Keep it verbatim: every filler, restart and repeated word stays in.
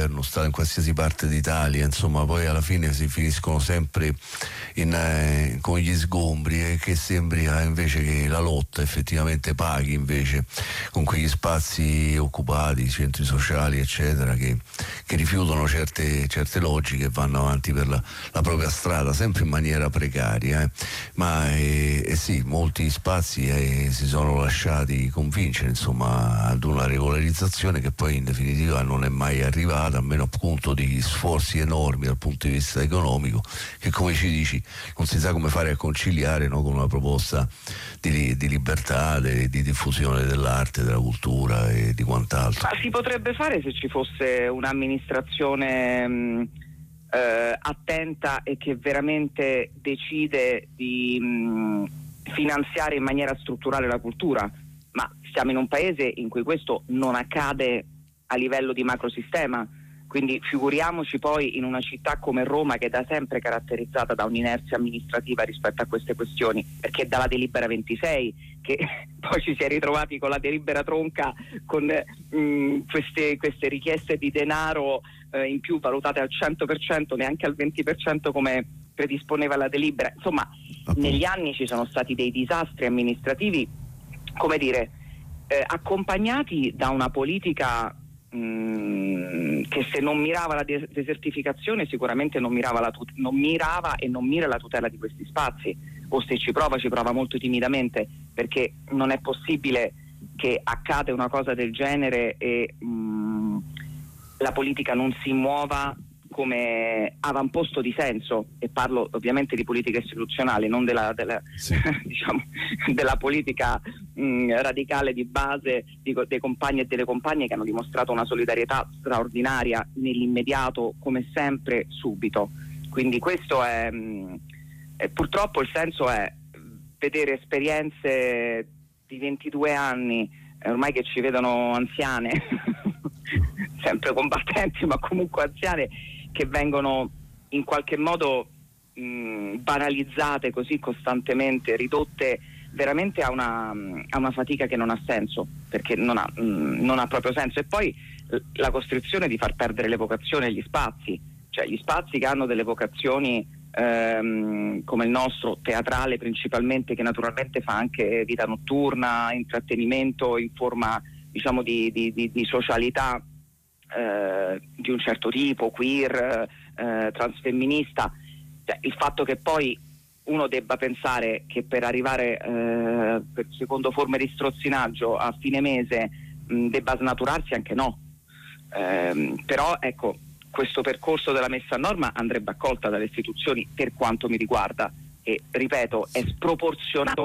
governo, stato in qualsiasi parte d'Italia, insomma poi alla fine si finiscono sempre in, eh, con gli sgombri, e che sembra invece che la lotta effettivamente paghi invece con quegli spazi occupati, centri sociali eccetera, che, che rifiutano certe, certe logiche e vanno avanti per la, la propria strada, sempre in maniera precaria, eh. ma eh, eh sì, molti spazi eh, si sono lasciati convincere insomma ad una regolarizzazione che poi in definitiva non è mai arrivata, a meno appunto di sforzi enormi dal punto di vista economico, che come ci dici non si sa come fare a conciliare, no, con una proposta di, di libertà, di, di diffusione dell'arte, della cultura e di quant'altro. Ma si potrebbe fare se ci fosse un'amministrazione mh, eh, attenta e che veramente decide di mh, finanziare in maniera strutturale la cultura, ma siamo in un paese in cui questo non accade a livello di macrosistema, quindi figuriamoci poi in una città come Roma, che è da sempre caratterizzata da un'inerzia amministrativa rispetto a queste questioni, perché dalla delibera ventisei che poi ci si è ritrovati con la delibera tronca, con mh, queste, queste richieste di denaro eh, in più valutate al cento per cento, neanche al venti per cento come predisponeva la delibera. Insomma, Appunto. Negli anni ci sono stati dei disastri amministrativi, come dire, eh, accompagnati da una politica mh, che se non mirava alla des- desertificazione sicuramente non mirava, la tut- non mirava e non mira la tutela di questi spazi, o se ci prova ci prova molto timidamente, perché non è possibile che accade una cosa del genere e mh, la politica non si muova come avamposto di senso, e parlo ovviamente di politica istituzionale, non della, della, Sì. diciamo, della politica mh, radicale di base di, dei compagni e delle compagne, che hanno dimostrato una solidarietà straordinaria nell'immediato, come sempre, subito. Quindi questo è, mh, è purtroppo il senso è vedere esperienze di ventidue anni, eh, ormai che ci vedono anziane sempre combattenti ma comunque anziane, che vengono in qualche modo mh, banalizzate così costantemente, ridotte veramente a una, a una fatica che non ha senso, perché non ha, mh, non ha proprio senso. E poi la costrizione di far perdere le vocazioni agli spazi, cioè gli spazi che hanno delle vocazioni ehm, come il nostro, teatrale principalmente, che naturalmente fa anche vita notturna, intrattenimento in forma diciamo di, di, di, di socialità Eh, di un certo tipo, queer, eh, transfemminista, cioè, il fatto che poi uno debba pensare che per arrivare eh, per, secondo forme di strozzinaggio a fine mese mh, debba snaturarsi, anche no, eh, però ecco, questo percorso della messa a norma andrebbe accolta dalle istituzioni, per quanto mi riguarda, e ripeto, è sproporzionato